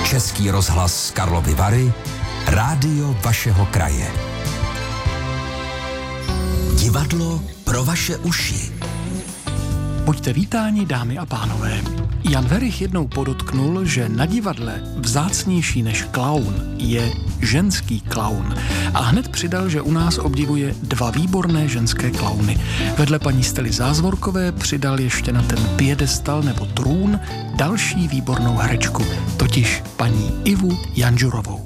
Český rozhlas Karlovy Vary, rádio vašeho kraje. Divadlo pro vaše uši. Buďte vítáni, dámy a pánové. Jan Werich jednou podotknul, že na divadle vzácnější než klaun je ženský klaun. A hned přidal, že u nás obdivuje 2 výborné ženské klauny. Vedle paní Stely Zázvorkové přidal ještě na ten piedestal nebo trůn další výbornou herečku, totiž paní Ivu Janžurovou.